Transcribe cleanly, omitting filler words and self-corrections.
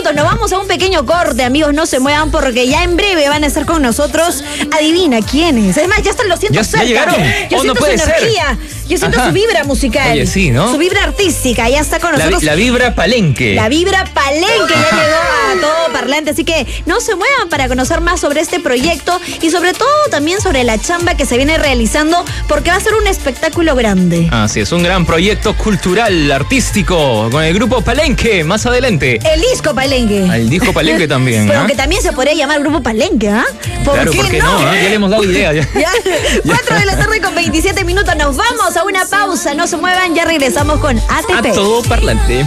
minutos. Nos vamos a un pequeño corte, amigos. No se muevan porque ya en breve van a estar con nosotros. Adivina quiénes. Es más, ya están, lo siento cerca. ¿Ya llegaron? Yo siento su energía. Yo siento su vibra musical. Oye, sí, ¿no? Su vibra artística. Ya está con nosotros. La vibra palenque. La vibra palenque ya llegó a todo parlante. Así que no se muevan para conocer más sobre este proyecto y sobre todo también sobre la chamba que se viene realizando, porque va a ser un espectáculo grande. Así es, un gran proyecto cultural, artístico, con el grupo Palenque, más adelante. El disco Palenque. El disco Palenque también. Pero que también se podría llamar grupo Palenque, ¿ah? Claro, ¿por qué no? Ya le hemos dado idea. Ya. 4 de la tarde con 27 minutos. Nos vamos a una pausa. No se muevan, ya regresamos con ATP. A todo parlante.